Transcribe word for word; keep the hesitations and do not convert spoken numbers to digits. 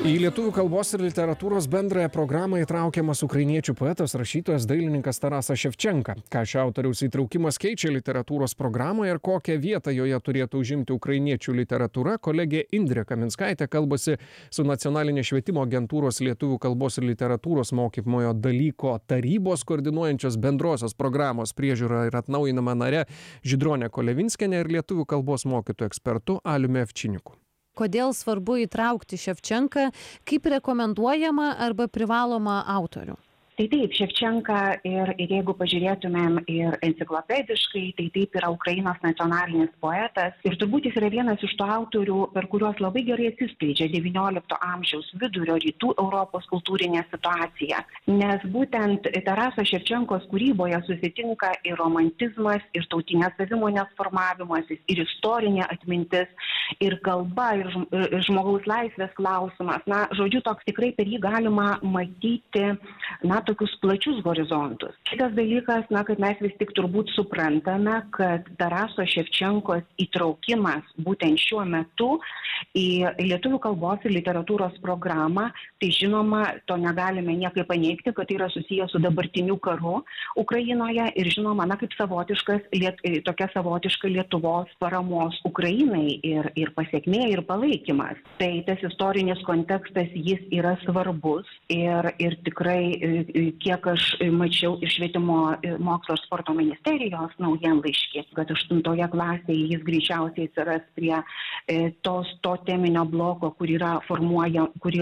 Į lietuvių kalbos ir literatūros bendrąją programą įtraukiamas ukrainiečių poetas, rašytojas, dailininkas Tarasas Ševčenka. Ką šio autoriaus įtraukimas keičia literatūros programoje ir kokią vietą joje turėtų užimti ukrainiečių literatūra, kolegė Indrė Kaminskaitė kalbasi su Nacionalinės švietimo agentūros lietuvių kalbos ir literatūros mokymojo dalyko tarybos koordinuojančios bendrosios programos priežiūrą ir atnaujinamą nare Žydronė Kolevinskienė ir lietuvių kalbos mokytojų ekspertu Aliumi Avčiniku. Kodėl svarbu įtraukti Ševčenką kaip rekomenduojamą arba privalomą autorių? Tai taip, Ševčenka ir, ir jeigu pažiūrėtumėm ir enciklopediškai, tai taip yra Ukrainos nacionalinis poetas. Ir turbūt jis yra vienas iš tų autorių, per kuriuos labai gerai atsiskleidžia devyniolikto amžiaus vidurio rytų Europos kultūrinė situacija. Nes būtent Taraso Ševčenkos kūryboje susitinka ir romantizmas, ir tautinės savimonės formavimasis, ir istorinė atmintis, ir kalba, ir žmogaus laisvės klausimas. Na, žodžiu, toks tikrai per jį galima matyti, na, tokius plačius horizontus. Kitas dalykas, na, kad mes vis tik turbūt suprantame, kad Taraso Ševčenkos įtraukimas būtent šiuo metu į lietuvių kalbos ir literatūros programą, tai žinoma, to negalime niekaip paneigti, kad tai yra susijęs su dabartiniu karu Ukrainoje ir žinoma, na, kaip savotiškas, liet, tokia savotiška Lietuvos paramos Ukrainai ir, ir pasiekmė ir palaikymas. Tai tas istorinis kontekstas, jis yra svarbus ir, ir tikrai kiek aš mačiau iš švietimo mokslo ir sporto ministerijos naujienlaiškį, kad aštuntoje klasėje jis greičiausiai atsiras prie tos, to teminio bloko, kur yra formuoja, kur